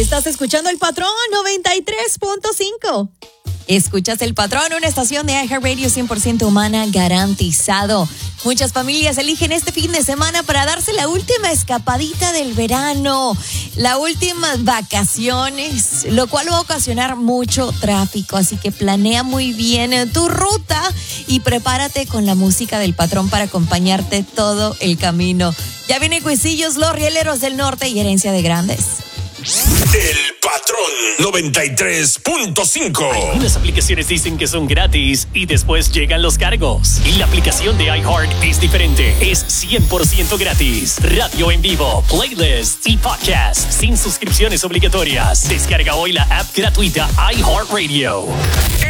Estás escuchando El Patrón 93.5. Escuchas El Patrón, una estación de iHeartRadio 100% humana garantizado. Muchas familias eligen este fin de semana para darse la última escapadita del verano, las últimas vacaciones, lo cual va a ocasionar mucho tráfico. Así que planea muy bien tu ruta y prepárate con la música del Patrón para acompañarte todo el camino. Ya vienen Cuisillos, Los Rieleros del Norte y Herencia de Grandes. El Patrón 93.5. Algunas aplicaciones dicen que son gratis y después llegan los cargos. Y la aplicación de iHeart es diferente. Es 100% gratis. Radio en vivo, playlists y podcasts sin suscripciones obligatorias. Descarga hoy la app gratuita iHeartRadio.